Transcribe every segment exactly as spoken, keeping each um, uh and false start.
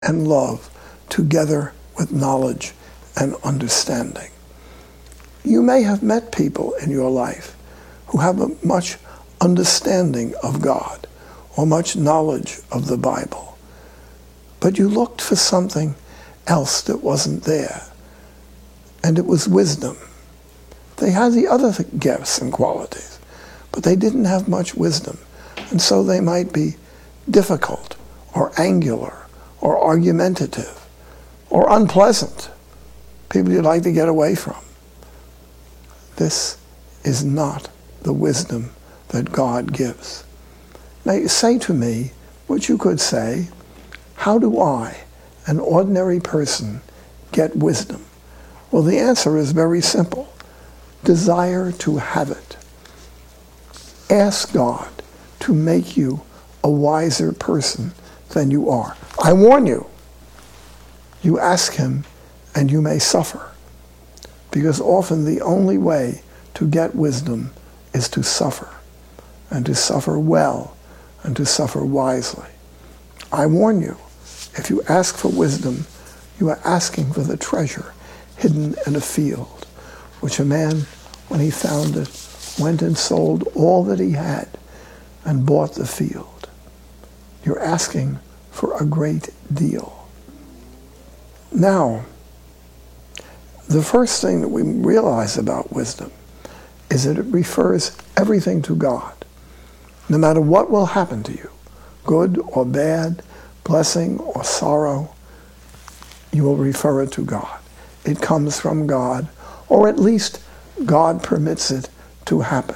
and love together with knowledge and understanding. You may have met people in your life who have a much understanding of God or much knowledge of the Bible, but you looked for something else that wasn't there, and it was wisdom. They had the other gifts and qualities, but they didn't have much wisdom, and so they might be difficult or angular or argumentative or unpleasant, people you'd like to get away from. This is not the wisdom that God gives. Now you say to me what you could say, how do I, an ordinary person, get wisdom? Well, the answer is very simple. Desire to have it. Ask God to make you a wiser person than you are. I warn you, you ask him and you may suffer, because often the only way to get wisdom is to suffer, and to suffer well, and to suffer wisely. I warn you, if you ask for wisdom, you are asking for the treasure hidden in a field, which a man, when he found it, went and sold all that he had and bought the field. You're asking for a great deal. Now, the first thing that we realize about wisdom is that it refers everything to God. No matter what will happen to you, good or bad, blessing or sorrow, you will refer it to God. It comes from God, or at least God permits it to happen.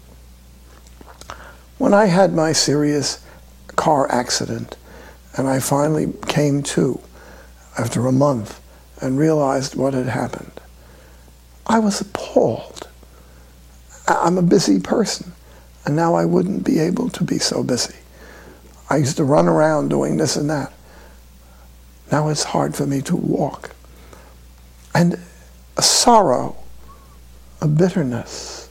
When I had my serious car accident, and I finally came to after a month and realized what had happened, I was appalled. I'm a busy person, and now I wouldn't be able to be so busy. I used to run around doing this and that. Now it's hard for me to walk. And a sorrow, a bitterness,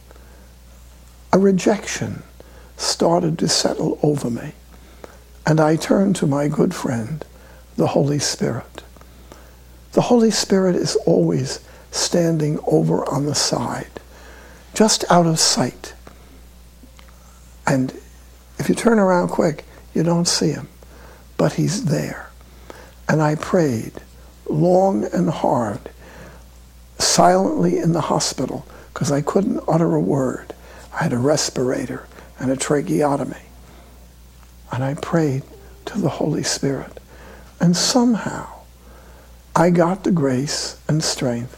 a rejection started to settle over me. And I turned to my good friend, the Holy Spirit. The Holy Spirit is always standing over on the side, just out of sight. And if you turn around quick, you don't see him, but he's there. And I prayed long and hard, silently in the hospital, because I couldn't utter a word. I had a respirator and a tracheotomy. And I prayed to the Holy Spirit. And somehow, I got the grace and strength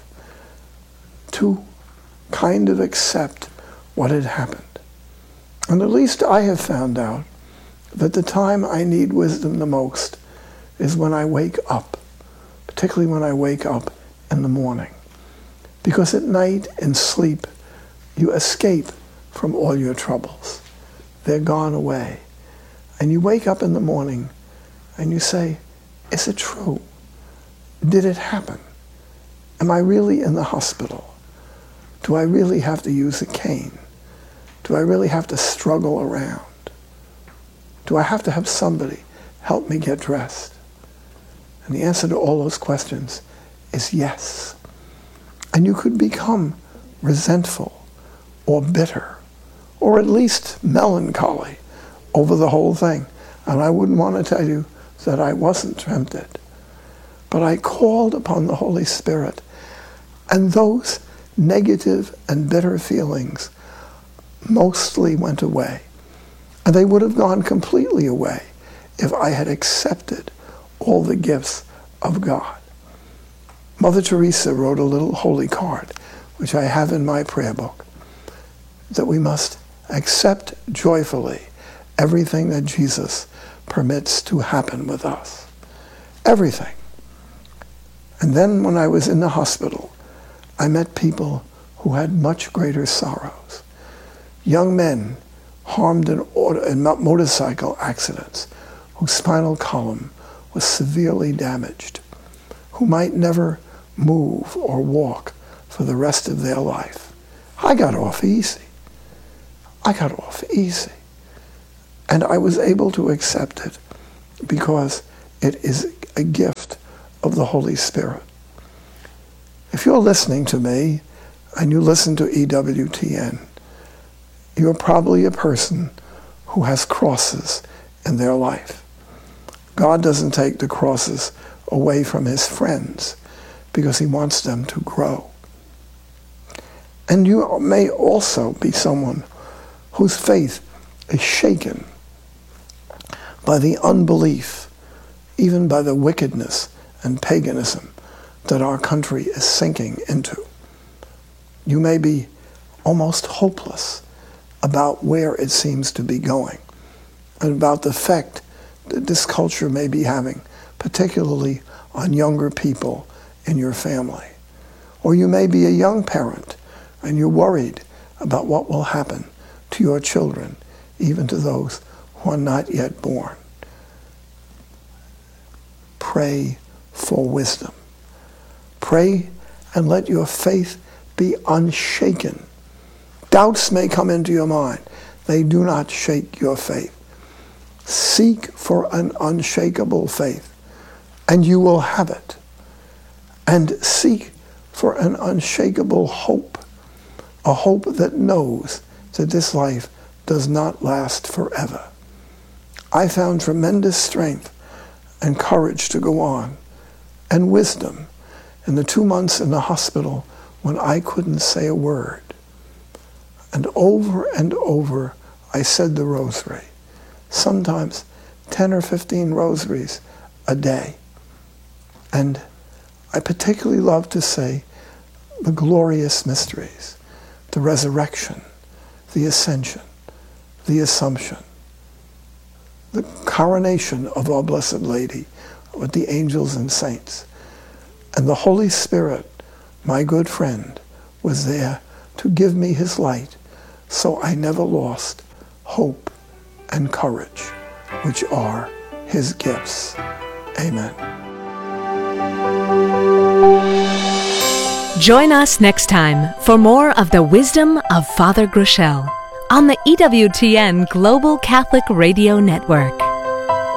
to kind of accept what had happened. And at least I have found out that the time I need wisdom the most is when I wake up, particularly when I wake up in the morning. Because at night, in sleep, you escape from all your troubles. They're gone away. And you wake up in the morning and you say, is it true? Did it happen? Am I really in the hospital? Do I really have to use a cane? Do I really have to struggle around? Do I have to have somebody help me get dressed? And the answer to all those questions is yes. And you could become resentful or bitter or at least melancholy over the whole thing. And I wouldn't want to tell you that I wasn't tempted. But I called upon the Holy Spirit, and those negative and bitter feelings mostly went away. And they would have gone completely away if I had accepted all the gifts of God. Mother Teresa wrote a little holy card, which I have in my prayer book, that we must accept joyfully everything that Jesus permits to happen with us. Everything. And then when I was in the hospital, I met people who had much greater sorrows. Young men harmed in, auto, in motorcycle accidents, whose spinal column was severely damaged, who might never move or walk for the rest of their life. I got off easy. I got off easy. And I was able to accept it because it is a gift of the Holy Spirit. If you're listening to me and you listen to E W T N, you're probably a person who has crosses in their life. God doesn't take the crosses away from his friends because he wants them to grow. And you may also be someone whose faith is shaken by the unbelief, even by the wickedness and paganism that our country is sinking into. You may be almost hopeless about where it seems to be going and about the effect that this culture may be having, particularly on younger people in your family. Or you may be a young parent and you're worried about what will happen to your children, even to those who are not yet born. Pray for wisdom. Pray and let your faith be unshaken. Doubts may come into your mind. They do not shake your faith. Seek for an unshakable faith, and you will have it. And seek for an unshakable hope, a hope that knows that this life does not last forever. I found tremendous strength and courage to go on, and wisdom in the two months in the hospital when I couldn't say a word. And over and over, I said the rosary, sometimes ten or fifteen rosaries a day. And I particularly love to say the glorious mysteries, the resurrection, the ascension, the assumption, the coronation of our Blessed Lady with the angels and saints. And the Holy Spirit, my good friend, was there to give me his light, so I never lost hope and courage, which are his gifts. Amen. Join us next time for more of the wisdom of Father Groeschel on the E W T N Global Catholic Radio Network.